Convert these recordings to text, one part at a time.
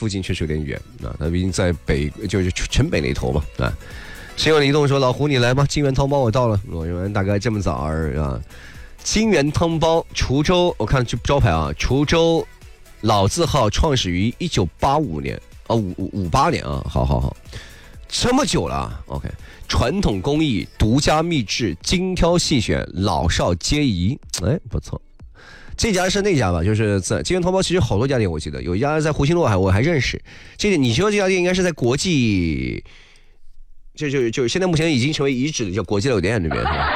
附近确实有点远啊，他毕竟在北，就是城北那头嘛啊。心有灵动说：“老胡你来吧，金源汤包我到了。”我认为大概这么早啊。金源汤包，滁州，我看招牌啊，滁州老字号创始于1985年啊，58年啊，好，这么久了 ，OK， 传统工艺，独家秘制，精挑细选，老少皆宜，哎，不错。这家是那家吧？就是在金源汤包，其实好多家店，我记得有一家在湖心路，我还认识。你说这家店应该是在国际。就现在目前已经成为遗址的叫国际大酒店那边是吧？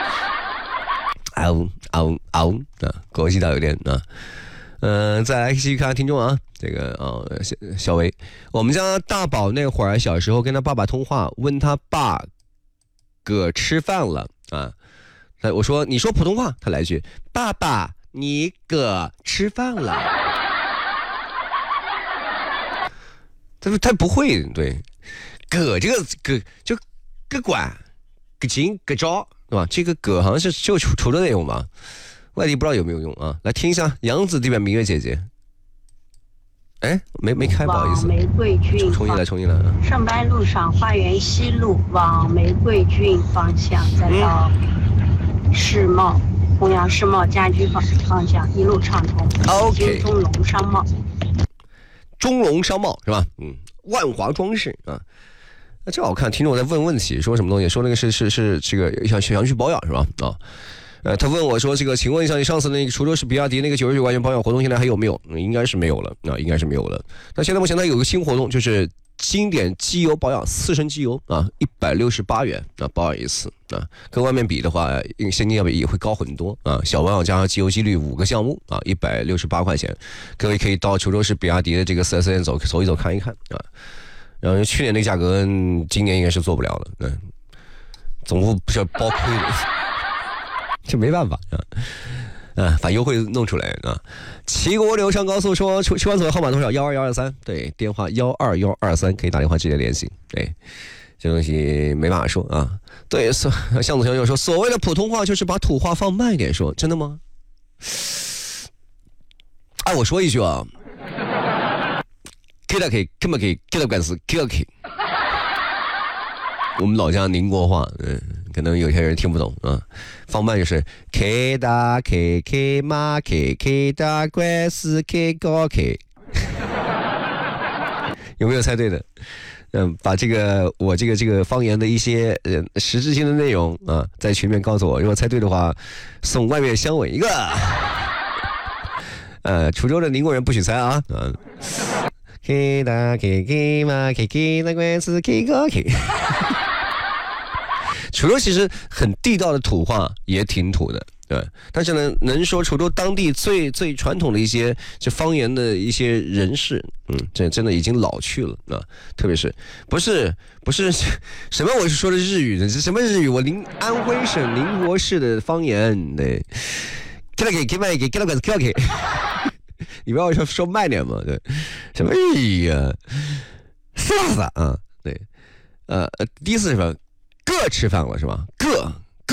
国际大酒店啊。再来继续看听众啊，这个小维，我们家大宝那会儿小时候跟他爸爸通话，问他爸哥吃饭了啊，我说你说普通话，他来句爸爸你哥吃饭了，他不会对。葛这个葛就葛管、葛金、葛招，对吧？这个葛好像是就滁州那用吧，外地不知道有没有用啊？来听一下杨子这边明月姐姐。哎，没开，不好意思。 玫瑰郡重新来。 上班路上，花园西路往玫瑰郡方向，再到世贸、弘扬世贸家居方向，一路畅通。 OK。 中龙商贸。 中龙商贸是吧？万华装饰啊。那正好看听众在问问题，说什么东西？说那个是这个想去保养是吧？他问我说这个，请问一下，你上次那个滁州市比亚迪那个99块钱保养活动现在还有没有？应该是没有了应该是没有了。那现在目前它有个新活动，就是经典机油保养4升机油啊，168元啊，保养一次啊，跟外面比的话，现金要比也会高很多啊。小保养加上机油机滤5个项目啊，168块钱，各位可以到滁州市比亚迪的这个4S店走一走看一看啊。然后去年那个价格，今年应该是做不了了，总部不是包亏了，这没办法把优惠弄出来啊！齐国流上高速说去完所的号码多少？12123，对，电话12123可以打电话直接联系。对，这东西没办法说啊。对，向子小友说，所谓的普通话就是把土话放慢一点说，真的吗？哎，我说一句啊。给他可以，根本可以，给他干事，给他可以。我们老家宁国话，可能有些人听不懂啊。放慢就是给他给马给他关事给高给。有没有猜对的？把我这个方言的一些实质性的内容啊，在群里面告诉我。如果猜对的话，送外面香吻一个。滁州的宁国人不许猜啊。给他给马给那关是给个给。滁州其实很地道的土话，也挺土的，对。但是呢，能说滁州当地最传统的一些这方言的一些人士，这真的已经老去了啊。特别是不是什么？我是说的日语的，是什么日语？我安徽省宁国市的方言，对。给他给马给他关是给给。你不要说慢点嘛，对，什么日语啊？是啊，对，第一次是什么？个吃饭了是吧？个，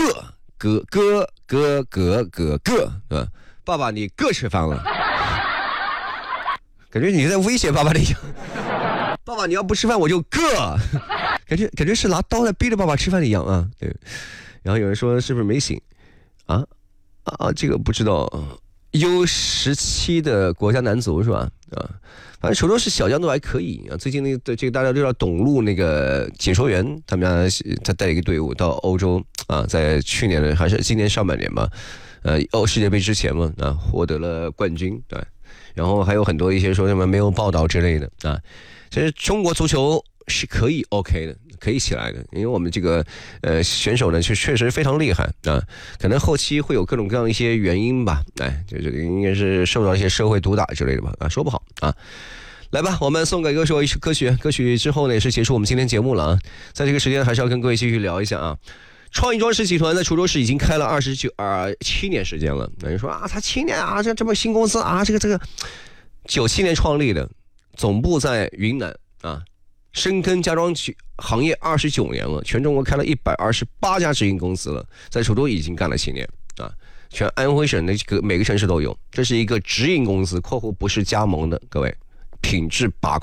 对吧？爸爸，你个吃饭了，感觉你在威胁爸爸的样。爸爸，你要不吃饭我就个，感觉是拿刀在逼着爸爸吃饭的一样啊。对，然后有人说是不是没醒啊？这个不知道。U17的国家男足是吧？反正滁州市小将都还可以啊。最近这个大家都知道董路那个解说员，他带了一个队伍到欧洲啊，在去年的还是今年上半年吧，世界杯之前嘛获得了冠军，对。然后还有很多一些说什么没有报道之类的啊。其实中国足球是可以 OK 的，可以起来的，因为我们这个选手呢确实非常厉害啊，可能后期会有各种各样的一些原因吧，这应该是受到一些社会毒打之类的吧，说不好啊。来吧，我们送给歌手一首歌曲之后呢，也是结束我们今天节目了啊。在这个时间还是要跟各位继续聊一下啊。创意装饰集团在滁州市已经开了7年时间了。有人说才7年啊，这么新公司啊，这个97年创立的，总部在云南啊。深耕家装行业29年了，全中国开了128家直营公司了，在滁州已经干了7年啊，全安徽省的每个城市都有。这是一个直营公司（括弧不是加盟的），各位品质把